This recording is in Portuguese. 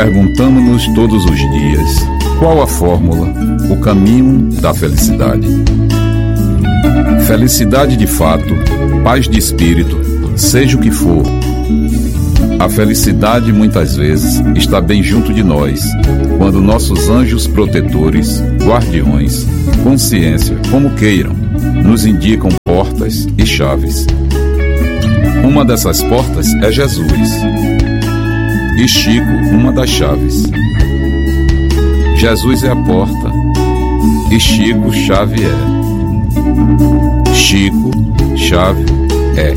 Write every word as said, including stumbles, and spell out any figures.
Perguntamos-nos todos os dias: qual a fórmula, o caminho da felicidade? Felicidade de fato, paz de espírito, seja o que for. A felicidade muitas vezes está bem junto de nós, quando nossos anjos protetores, guardiões, consciência, como queiram, nos indicam portas e chaves. Uma dessas portas é Jesus, e Chico, uma das chaves. Jesus é a porta, e Chico, chave é. Chico, chave